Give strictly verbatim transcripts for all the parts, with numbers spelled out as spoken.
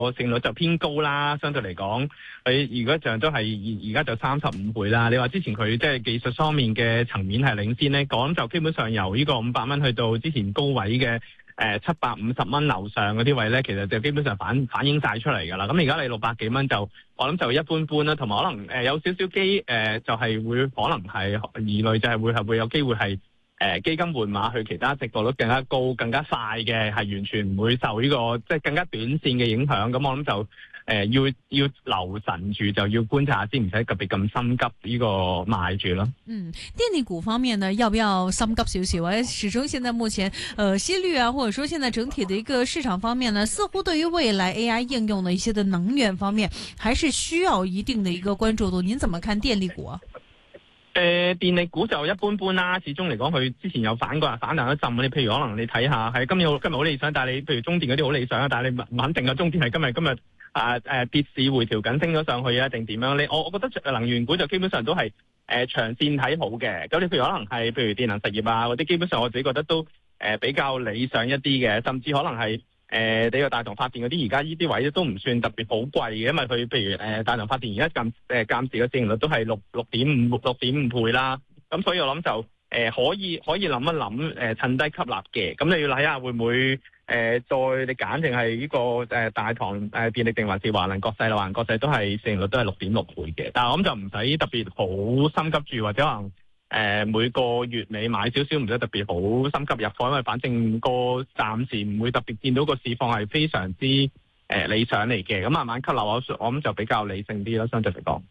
市盈率就偏高啦，相對嚟講，佢如果像都係而而家就三十五倍啦。你話之前佢即係技術方面嘅層面係領先咧，講就基本上由呢個五百蚊去到之前高位嘅誒七百五十蚊樓上嗰啲位咧，其實就基本上反反映晒出嚟㗎啦。咁而家你六百幾蚊就我諗就一般般啦，同埋可能誒有少少機誒就係會可能係疑慮，就係會係會有機會係。誒基金換馬去其他值博率更加高、更加快嘅，係完全唔會受呢、這個即係更加短線嘅影響。咁我諗就誒、呃、要要留神住，就要觀察下先，唔使特別咁心急呢個賣住咯。 嗯，電力股方面呢，要不要心急少少？誒，始終現在目前，呃，息率啊，或者說現在整體的一個市場方面呢，似乎對於未來 A I 應用的一些的能源方面，還是需要一定的一個關注度。您怎麼看電力股啊？ 誒、呃、電力股就一般般啦，始終嚟講佢之前有反過反彈一陣，你譬如可能你睇下係今日今日好理想，但係你譬如中電嗰啲好理想啊，但係你唔肯定嘅中電係今日今日啊誒跌市回調緊升咗上去啊，定點樣？你我我覺得能源股就基本上都係誒、呃、長線睇好嘅。咁你譬如可能係譬如電能實業啊嗰啲，基本上我自己覺得都誒、呃、比較理想一啲嘅，甚至可能係。誒、呃，你個大同發電嗰啲，而家呢啲位都唔算特別好貴嘅，因為佢譬如誒、呃、大同發電而家暫誒暫時嘅市盈率都係六六點五六點五倍啦，咁所以我諗就誒、呃、可以可以諗一諗誒、呃、趁低吸納嘅，咁你要睇下會唔會誒、呃、再你揀定係呢個誒、呃、大唐誒、呃、電力定還是華能國際啦？華能國際都係市盈率都係六點六倍嘅，但係我諗就唔使特別好心急住，或者可能。誒、呃、每個月尾買少少，唔使特別好心急入貨，因為反正個暫時唔會特別見到個市況係非常之誒、呃、理想嚟嘅，咁慢慢吸納我我諗就比較理性啲咯，相對嚟講。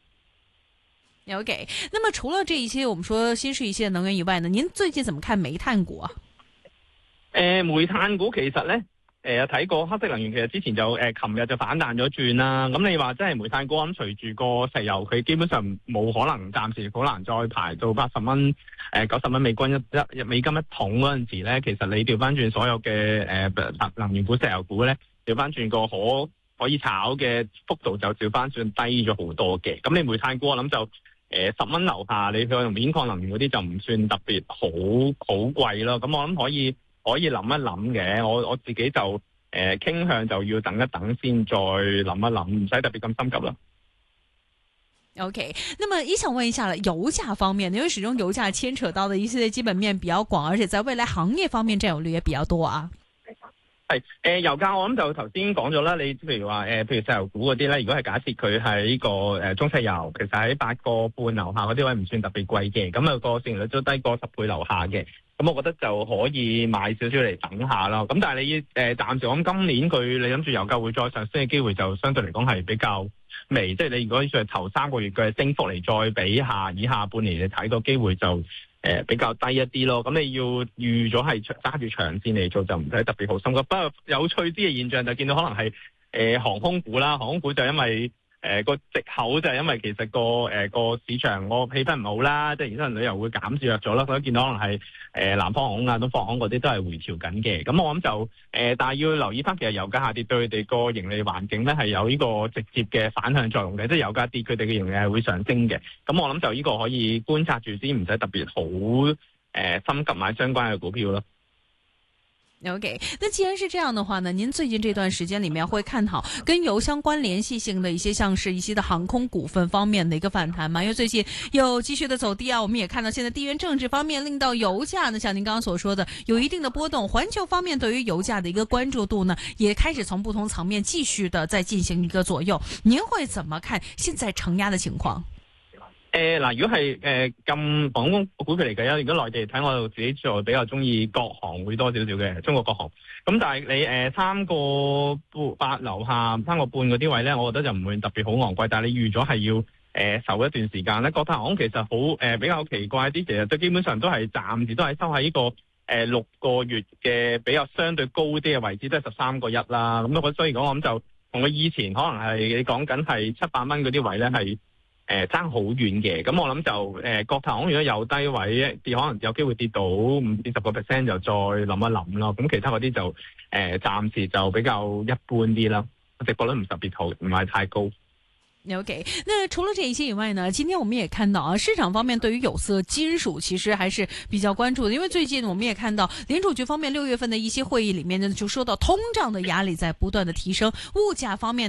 OK，那麼除了這一些我們說新式一些能源以外呢，您最近怎麼看煤炭股啊？ 誒、呃、煤炭股其實咧。誒有睇過黑色能源，其實之前就誒琴日就反彈咗轉啦。咁你話真係煤炭股，咁隨住個石油，佢基本上冇可能暫時好難再排到八十蚊、誒九十蚊美金一一美金一桶嗰陣時咧，其實你調翻轉所有嘅誒能源股、石油股咧，調翻轉個可可以炒嘅幅度就調翻轉低咗好多嘅。咁你煤炭股我諗就誒十蚊樓下，你去用鉛礦能源嗰啲就唔算特別好好貴咯。咁我諗可以。可以諗一諗嘅，我我自己就誒、呃、傾向就要等一等先，再諗一諗，唔使特別咁心急啦。 OK，那麼也想問一下了，油價方面，因為始終油價牽扯到的一些基本面比較廣，而且在未來行業方面佔有率也比較多啊。 係誒、呃、油價，我諗就頭先講咗啦。你譬如話誒、呃，譬如石油股嗰啲咧，如果係假設佢係呢個誒、呃、中石油，其實喺八個半樓下嗰啲位唔算特別貴嘅，咁、那、啊個市盈率都低過十倍樓下嘅。咁我覺得就可以買少少嚟等下咯。咁但係你誒、呃、暫時我諗今年佢你諗住油價會再上升嘅機會就相對嚟講係比較微。即係你如果係頭三個月嘅升幅嚟再比下以下半年你睇個機會就誒、呃、比較低一啲咯。咁你要預咗係揸住長線嚟做就唔使特別好心急。不過有趣啲嘅現象就見到可能係誒、呃、航空股啦，航空股就因為。誒、呃，個藉口就係因為其實個誒、呃、個市場個氣氛唔好啦，即係而家旅遊會減少咗啦，所以見到可能係誒、呃、南方航空啊、東方航空嗰啲都係回調緊嘅。咁我諗就誒、呃，但係要留意翻，其實油價下跌對佢哋個盈利環境咧係有呢個直接嘅反向作用嘅，即係油價跌，佢哋嘅盈利係會上升嘅。咁我諗就呢個可以觀察住先，唔使特別好誒、呃、心急買相關嘅股票咯。 OK，那既然是這樣的話呢，您最近這段時間裏面會看好跟油相關聯繫性的一些，像是一些的航空股份方面的一個反彈嗎？因為最近又繼續的走低啊，我們也看到現在地緣政治方面令到油價呢，像您剛剛所說的有一定的波動。環球方面對於油價的一個關注度呢，也開始從不同層面繼續的再進行一個左右。您會怎麼看現在承壓的情況？ 誒嗱、呃，如果係誒咁航空股票嚟計啊，如果內地嚟睇，我自己就比較中意國航會多少少嘅，中國國航。咁但係你誒三個八樓下三個半嗰啲位咧，我覺得就唔會特別好昂貴，但係你預咗係要誒、呃、受一段時間咧。國泰航空其實好誒、呃、比較奇怪啲，其實都基本上都係暫時都係收喺呢、這個誒、呃、六個月嘅比較相對高啲嘅位置，都係十三個一啦。咁我所以講我諗就同佢以前可能係你講緊係七百蚊嗰啲位咧係。誒爭好遠嘅，咁我諗就誒、呃、國泰航空如果有低位跌，可能有機會跌到五至十個 percent，就再諗一諗咯。咁其他嗰啲就誒、呃、暫時就比較一般啲啦，值博率唔特別好，唔係太高。 OK， 那除了这一些以外呢，今天我们也看到啊，市场方面对于有色金属其实还是比较关注的，因为最近我们也看到联储局方面六月份的一些会议里面呢，就说到通胀的压力在不断的提升，物价方面